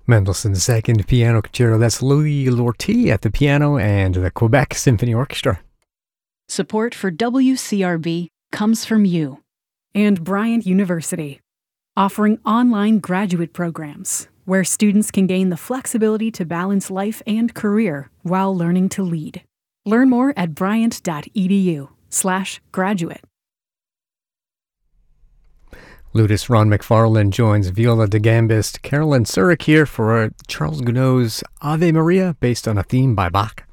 Mendelssohn's Second Piano Concerto. That's Louis Lortie at the piano and the Quebec Symphony Orchestra. Support for WCRB comes from you. And Bryant University, offering online graduate programs where students can gain the flexibility to balance life and career while learning to lead. Learn more at bryant.edu/graduate. Ludist Ron McFarlane joins viola da gambist Carolyn Surik here for Charles Gounod's Ave Maria, based on a theme by Bach.